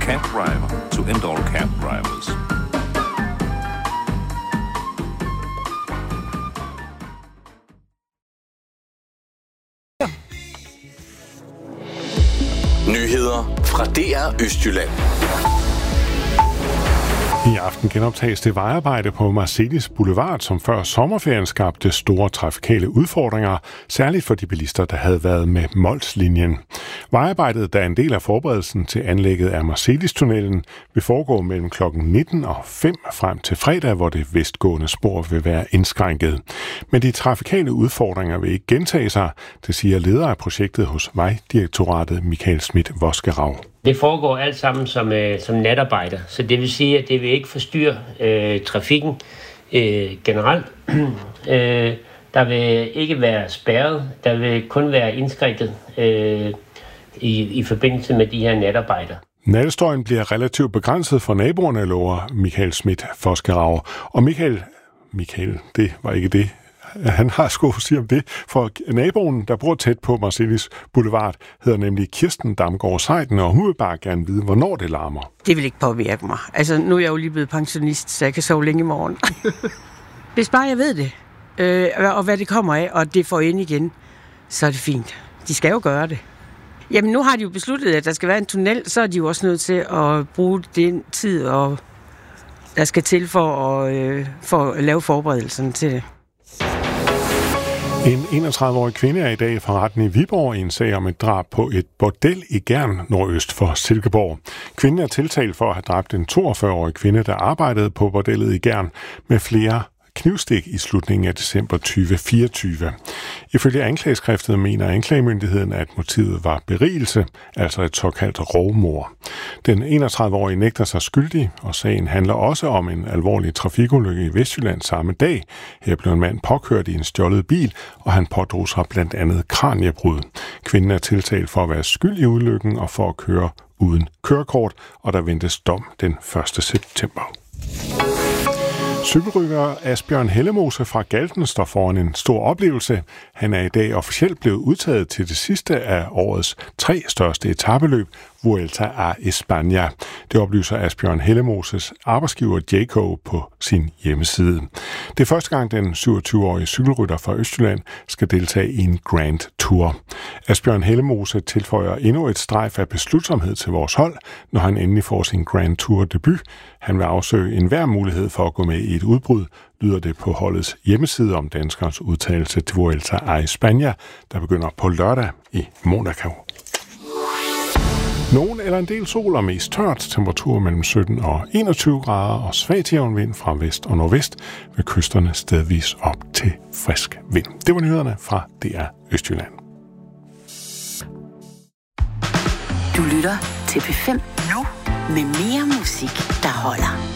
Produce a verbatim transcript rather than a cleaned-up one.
cab driver to end all cab drivers. Nyheder fra D R Østjylland. I aften genoptages det vejarbejde på Marselis Boulevard, som før sommerferien skabte store trafikale udfordringer, særligt for de bilister, der havde været med Mols-linjen. Vejarbejdet, der er en del af forberedelsen til anlægget af Marselis-tunnelen, vil foregå mellem klokken nitten og fem frem til fredag, hvor det vestgående spor vil være indskrænket. Men de trafikale udfordringer vil ikke gentage sig, det siger leder af projektet hos Vejdirektoratet Michael Schmidt-Vosgerau. Det foregår alt sammen som, øh, som natarbejder, så det vil sige, at det vil ikke forstyrre øh, trafikken øh, generelt. øh, der vil ikke være spærret, der vil kun være indskrænket øh, i, i forbindelse med de her natarbejder. Nattestøjen bliver relativt begrænset for naboerne, lover Michael Schmidt-Vosgerau. Og Michael, Michael, det var ikke det, han har sgu sige om det, for naboen, der bor tæt på Marselis Boulevard, hedder nemlig Kirsten Damgaard Seiden, og hun vil bare gerne vide, hvornår det larmer. Det vil ikke påvirke mig. Altså, nu er jeg jo lige blevet pensionist, så jeg kan sove længe i morgen. Hvis bare jeg ved det, øh, og hvad det kommer af, og det får ind igen, så er det fint. De skal jo gøre det. Jamen, nu har de jo besluttet, at der skal være en tunnel, så er de jo også nødt til at bruge den tid, og der skal til for at, øh, for at lave forberedelsen til det. En enogtredive-årig kvinde er i dag for retten i Viborg i en sag om et drab på et bordel i Gjern, nordøst for Silkeborg. Kvinden er tiltalt for at have dræbt en toogfyrre-årig kvinde, der arbejdede på bordellet i Gjern med flere knivstik i slutningen af december tyve fireogtyve. Ifølge anklageskriftet mener anklagemyndigheden, at motivet var berigelse, altså et såkaldt rovmord. Den enogtredive-årige nægter sig skyldig, og sagen handler også om en alvorlig trafikulykke i Vestjylland samme dag. Her blev en mand påkørt i en stjålet bil, og han pådrog sig blandt andet kraniebrud. Kvinden er tiltalt for at være skyld i ulykken og for at køre uden kørekort, og der ventes dom den første september. Cykelrytter Asbjørn Hellemose fra Galten står foran en stor oplevelse. Han er i dag officielt blevet udtaget til det sidste af årets tre største etapeløb, Vuelta a España. Det oplyser Asbjørn Hellemoses arbejdsgiver Jayco på sin hjemmeside. Det er første gang, den syvogtyve-årige cykelrytter fra Østjylland skal deltage i en Grand Tour. Asbjørn Hellemose tilføjer endnu et strejf af beslutsomhed til vores hold, når han endelig får sin Grand Tour debut. Han vil afsøge enhver mulighed for at gå med i et udbrud, lyder det på holdets hjemmeside om danskernes udtalelse til Vuelta a España, der begynder på lørdag i Monaco. Nogen eller en del sol og mest tørt, temperatur mellem sytten og enogtyve grader og svag til jævn vind fra vest og nordvest, ved kysterne stedvis op til frisk vind. Det var nyhederne fra D R Østjylland. Du lytter til P fem nu med mere musik, der holder.